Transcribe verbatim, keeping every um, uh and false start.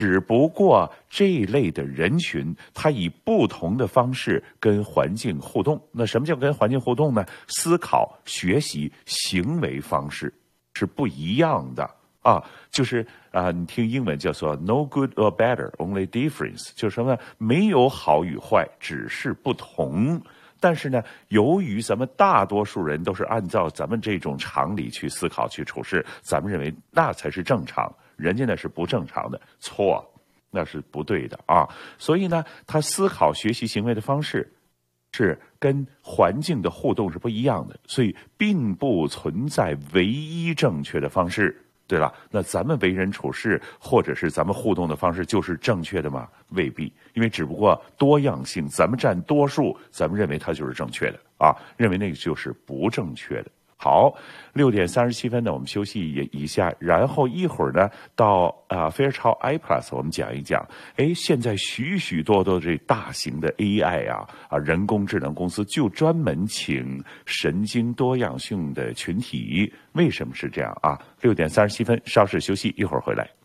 只不过这一类的人群，他以不同的方式跟环境互动。那什么叫跟环境互动呢？思考、学习、行为方式是不一样的啊。就是啊，你听英文叫做 no good or better, only difference， 就是什么呢？没有好与坏，只是不同。但是呢，由于咱们大多数人都是按照咱们这种常理去思考、去处事，咱们认为那才是正常。人家那是不正常的，错，那是不对的啊！所以呢，他思考、学习、行为的方式是跟环境的互动是不一样的，所以并不存在唯一正确的方式。对了，那咱们为人处事或者是咱们互动的方式就是正确的吗？未必，因为只不过多样性，咱们占多数，咱们认为它就是正确的啊，认为那个就是不正确的。好，六点三十七分呢，我们休息一下，然后一会儿呢，到啊飞儿超 iPlus， 我们讲一讲，哎，现在许许多多这大型的 A I 啊啊人工智能公司就专门请神经多样性的群体，为什么是这样啊？六点三十七分，稍事休息，一会儿回来。